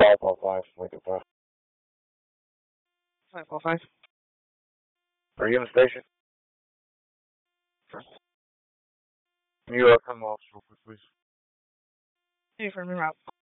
545 Lincoln Park. 545. Are you in the station? Sure. Can you come off real quick, please? Hey, for me, route.